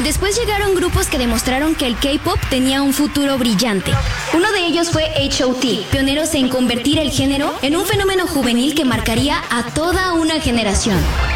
Después llegaron grupos que demostraron que el K-pop tenía un futuro brillante. Uno de ellos fue H.O.T., pioneros en convertir el género en un fenómeno juvenil que marcaría a toda una generación.